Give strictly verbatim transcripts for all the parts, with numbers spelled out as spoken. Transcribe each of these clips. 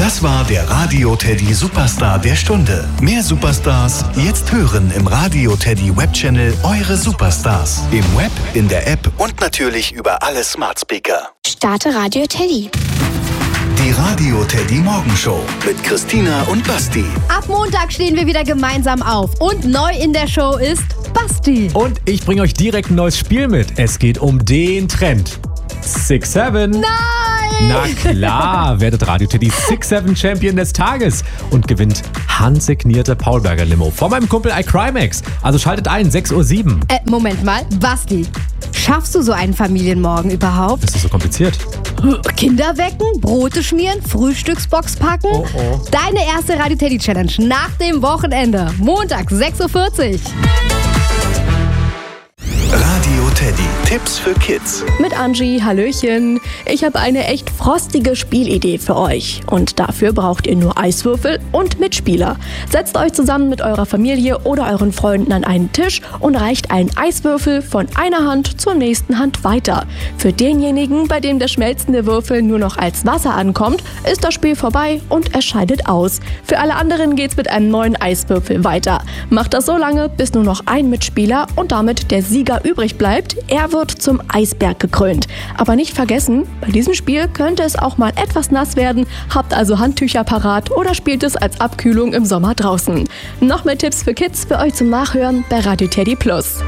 Das war der Radio Teddy Superstar der Stunde. Mehr Superstars jetzt hören im Radio Teddy Webchannel Eure Superstars. Im Web, in der App und natürlich über alle Smart Speaker. Starte Radio Teddy. Die Radio Teddy Morgenshow mit Christina und Basti. Ab Montag stehen wir wieder gemeinsam auf. Und neu in der Show ist Basti. Und ich bringe euch direkt ein neues Spiel mit. Es geht um den Trend. six seven. Nein! Na klar, werdet Radio Teddy six seven Champion des Tages und gewinnt handsignierte Paulberger Limo von meinem Kumpel iCrimex. Also schaltet ein, sechs Uhr sieben. Äh, Moment mal, Basti, schaffst du so einen Familienmorgen überhaupt? Ist das so kompliziert? Kinder wecken, Brote schmieren, Frühstücksbox packen? Oh, oh. Deine erste Radio Teddy Challenge nach dem Wochenende. Montag, sechs Uhr vierzig. Radio Teddy, Tipps für Kids. Mit Angie, hallöchen. Ich habe eine echt frostige Spielidee für euch. Und dafür braucht ihr nur Eiswürfel und Mitspieler. Setzt euch zusammen mit eurer Familie oder euren Freunden an einen Tisch und reicht einen Eiswürfel von einer Hand zur nächsten Hand weiter. Für denjenigen, bei dem der schmelzende Würfel nur noch als Wasser ankommt, ist das Spiel vorbei und er scheidet aus. Für alle anderen geht's mit einem neuen Eiswürfel weiter. Macht das so lange, bis nur noch ein Mitspieler und damit der Sieger übrig bleibt. Er wird zum Eisberg gekrönt. Aber nicht vergessen, bei diesem Spiel könnte es auch mal etwas nass werden. Habt also Handtücher parat oder spielt es als Abkühlung im Sommer draußen. Noch mehr Tipps für Kids für euch zum Nachhören bei Radio Teddy Plus.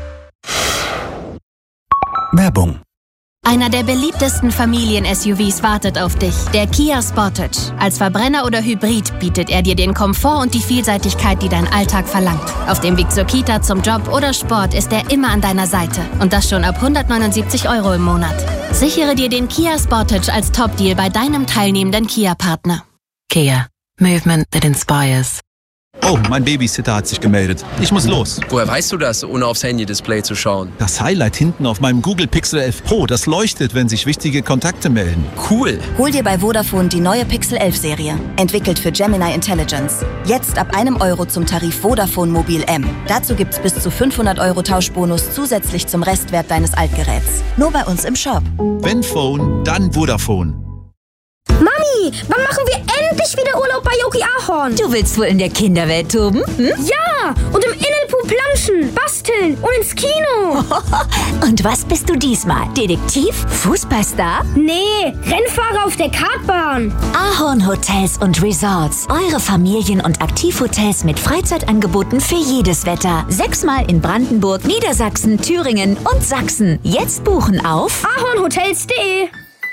Werbung. Einer der beliebtesten Familien-S U Vs wartet auf dich, der Kia Sportage. Als Verbrenner oder Hybrid bietet er dir den Komfort und die Vielseitigkeit, die dein Alltag verlangt. Auf dem Weg zur Kita, zum Job oder Sport ist er immer an deiner Seite. Und das schon ab hundertneunundsiebzig Euro im Monat. Sichere dir den Kia Sportage als Top-Deal bei deinem teilnehmenden Kia-Partner. Kia. Movement that inspires. Oh, mein Babysitter hat sich gemeldet. Ich muss los. Woher weißt du das, ohne aufs Handy-Display zu schauen? Das Highlight hinten auf meinem Google Pixel elf Pro, das leuchtet, wenn sich wichtige Kontakte melden. Cool. Hol dir bei Vodafone die neue Pixel elf Serie. Entwickelt für Gemini Intelligence. Jetzt ab einem Euro zum Tarif Vodafone Mobil M. Dazu gibt's bis zu fünfhundert Euro Tauschbonus zusätzlich zum Restwert deines Altgeräts. Nur bei uns im Shop. Wenn Phone, dann Vodafone. Mami, wann machen wir endlich wieder Urlaub bei Yogi Ahorn? Du willst wohl in der Kinderwelt toben? Hm? Ja, und im Innenpool planschen, basteln und ins Kino. Und was bist du diesmal? Detektiv? Fußballstar? Nee, Rennfahrer auf der Kartbahn. Ahorn Hotels und Resorts. Eure Familien- und Aktivhotels mit Freizeitangeboten für jedes Wetter. Sechsmal in Brandenburg, Niedersachsen, Thüringen und Sachsen. Jetzt buchen auf ahornhotels punkt de.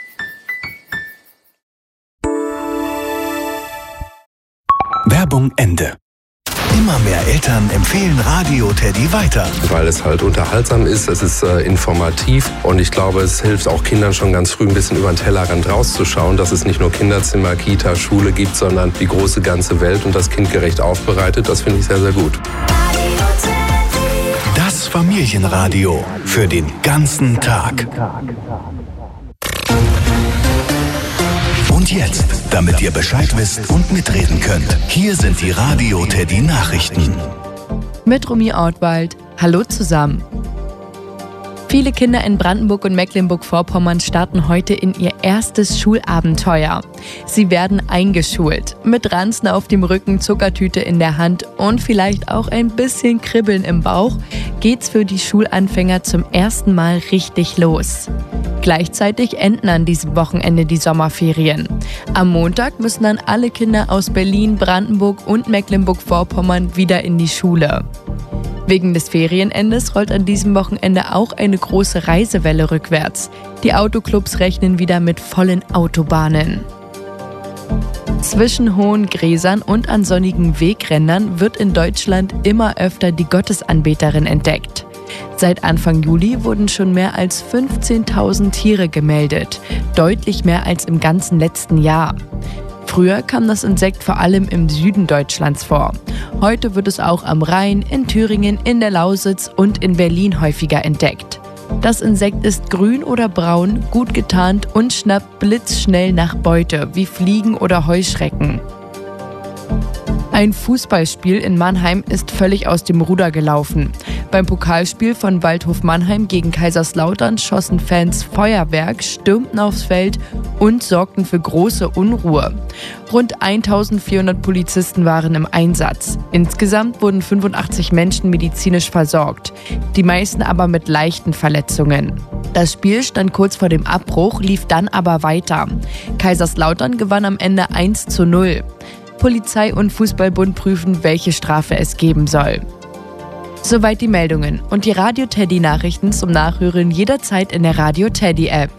Werbung Ende. Immer mehr Eltern empfehlen Radio Teddy weiter. Weil es halt unterhaltsam ist, es ist äh, informativ und ich glaube, es hilft auch Kindern schon ganz früh ein bisschen über den Tellerrand rauszuschauen, dass es nicht nur Kinderzimmer, Kita, Schule gibt, sondern die große ganze Welt und das kindgerecht aufbereitet. Das finde ich sehr, sehr gut. Das Familienradio für den ganzen Tag. Und jetzt, damit ihr Bescheid wisst und mitreden könnt, hier sind die Radio Teddy Nachrichten. Mit Romy Ortwald. Hallo zusammen. Viele Kinder in Brandenburg und Mecklenburg-Vorpommern starten heute in ihr erstes Schulabenteuer. Sie werden eingeschult. Mit Ranzen auf dem Rücken, Zuckertüte in der Hand und vielleicht auch ein bisschen Kribbeln im Bauch geht's für die Schulanfänger zum ersten Mal richtig los. Gleichzeitig enden an diesem Wochenende die Sommerferien. Am Montag müssen dann alle Kinder aus Berlin, Brandenburg und Mecklenburg-Vorpommern wieder in die Schule. Wegen des Ferienendes rollt an diesem Wochenende auch eine große Reisewelle rückwärts. Die Autoclubs rechnen wieder mit vollen Autobahnen. Zwischen hohen Gräsern und an sonnigen Wegrändern wird in Deutschland immer öfter die Gottesanbeterin entdeckt. Seit Anfang Juli wurden schon mehr als fünfzehntausend Tiere gemeldet, deutlich mehr als im ganzen letzten Jahr. Früher kam das Insekt vor allem im Süden Deutschlands vor. Heute wird es auch am Rhein, in Thüringen, in der Lausitz und in Berlin häufiger entdeckt. Das Insekt ist grün oder braun, gut getarnt und schnappt blitzschnell nach Beute, wie Fliegen oder Heuschrecken. Ein Fußballspiel in Mannheim ist völlig aus dem Ruder gelaufen. Beim Pokalspiel von Waldhof Mannheim gegen Kaiserslautern schossen Fans Feuerwerk, stürmten aufs Feld und sorgten für große Unruhe. Rund eintausendvierhundert Polizisten waren im Einsatz. Insgesamt wurden fünfundachtzig Menschen medizinisch versorgt, die meisten aber mit leichten Verletzungen. Das Spiel stand kurz vor dem Abbruch, lief dann aber weiter. Kaiserslautern gewann am Ende eins zu null. Polizei und Fußballbund prüfen, welche Strafe es geben soll. Soweit die Meldungen und die Radio Teddy Nachrichten zum Nachhören jederzeit in der Radio Teddy App.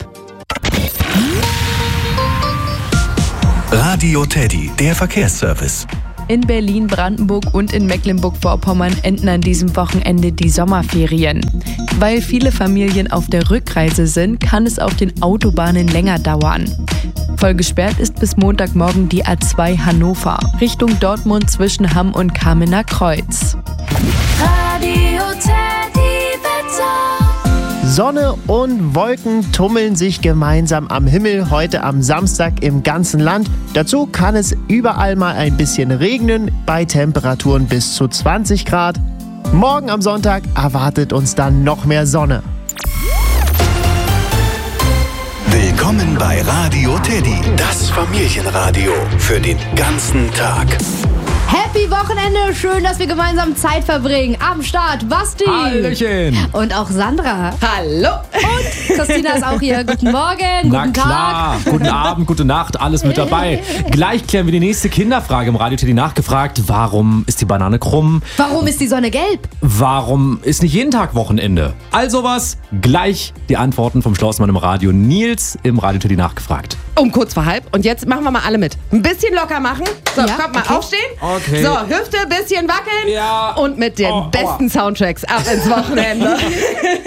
Radio Teddy, der Verkehrsservice. In Berlin, Brandenburg und in Mecklenburg-Vorpommern enden an diesem Wochenende die Sommerferien. Weil viele Familien auf der Rückreise sind, kann es auf den Autobahnen länger dauern. Voll gesperrt ist bis Montagmorgen die A zwei Hannover, Richtung Dortmund zwischen Hamm und Kamener Kreuz. Radio Teddy Wetter. Sonne und Wolken tummeln sich gemeinsam am Himmel heute am Samstag im ganzen Land. Dazu kann es überall mal ein bisschen regnen, bei Temperaturen bis zu zwanzig Grad. Morgen am Sonntag erwartet uns dann noch mehr Sonne. Willkommen bei Radio Teddy, das Familienradio für den ganzen Tag. Happy Wochenende, schön, dass wir gemeinsam Zeit verbringen. Am Start Basti. Hallöchen. Und auch Sandra. Hallo. Und Christina ist auch hier. Guten Morgen, Na guten klar, Tag. Guten Abend, gute Nacht, alles mit dabei. Gleich klären wir die nächste Kinderfrage im Radio Teddy nachgefragt. Warum ist die Banane krumm? Warum ist die Sonne gelb? Warum ist nicht jeden Tag Wochenende? Also was, gleich die Antworten vom Schlausmann im Radio Nils im Radio Teddy nachgefragt. Um kurz vor halb. Und jetzt machen wir mal alle mit. Ein bisschen locker machen. So, Ja, kommt mal okay. aufstehen. Okay. So, Hüfte, bisschen wackeln. Ja. Und mit den Oh, aua. besten Soundtracks ab ins Wochenende.